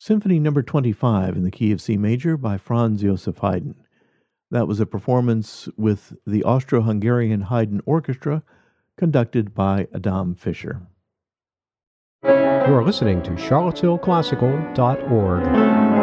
Symphony Number 25 in the key of C major by Franz Joseph Haydn. That was a performance with the Austro-Hungarian Haydn Orchestra, conducted by Adam Fischer. You are listening to charlottesvilleclassical.org.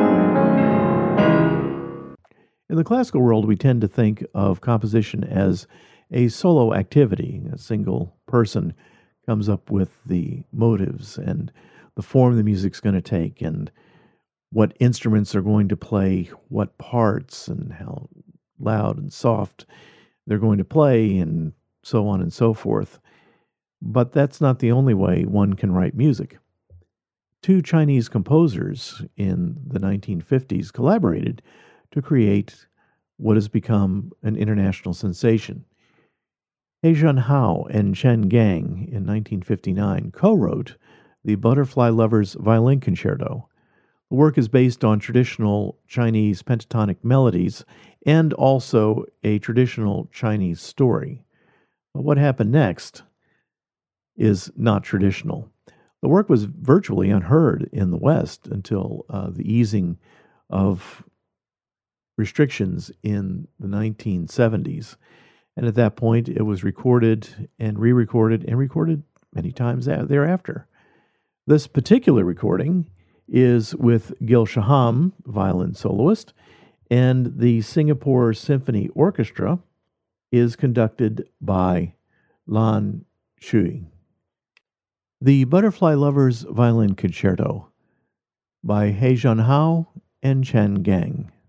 In the classical world, we tend to think of composition as a solo activity. A single person comes up with the motives and the form the music's going to take and what instruments are going to play what parts and how loud and soft they're going to play and so on and so forth. But that's not the only way one can write music. Two Chinese composers in the 1950s collaborated to create what has become an international sensation. He Junhao and Chen Gang in 1959 co-wrote the Butterfly Lovers Violin Concerto. The work is based on traditional Chinese pentatonic melodies and also a traditional Chinese story. But what happened next is not traditional. The work was virtually unheard in the West until the easing of restrictions in the 1970s. And at that point, it was recorded and re-recorded and recorded many times thereafter. This particular recording is with Gil Shaham, violin soloist, and the Singapore Symphony Orchestra is conducted by Lan Shui. The Butterfly Lovers Violin Concerto by He Junhao and Chen Gang.